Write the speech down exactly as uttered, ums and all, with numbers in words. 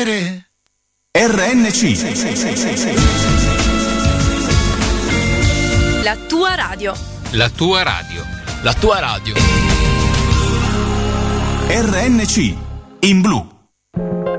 piacere. R N C. La tua radio. La tua radio. La tua radio. R N C in blu.